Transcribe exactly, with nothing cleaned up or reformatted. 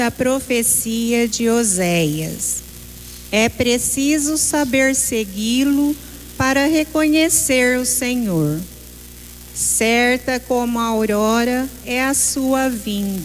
da profecia de Oséias. É preciso saber segui-lo para reconhecer o Senhor. Certa como a aurora é a sua vinda.